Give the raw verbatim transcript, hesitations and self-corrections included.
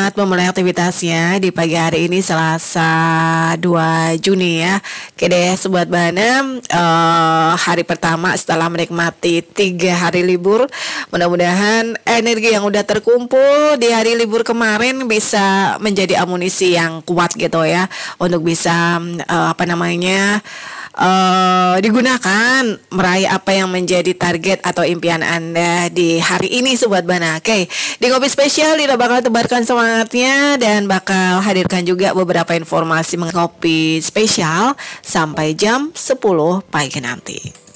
semangat memulai aktivitasnya di pagi hari ini Selasa dua Juni ya. Oke deh Sobat Bana, uh, hari pertama setelah menikmati tiga hari libur. Mudah-mudahan energi yang udah terkumpul di hari libur kemarin bisa menjadi amunisi yang kuat gitu ya, untuk bisa uh, apa namanya Uh, digunakan meraih apa yang menjadi target atau impian Anda di hari ini Sobat Bana. Oke, di Ngopi Spesial Lila bakal tebarkan semangatnya dan bakal hadirkan juga beberapa informasi mengenai Ngopi Spesial sampai jam sepuluh pagi nanti.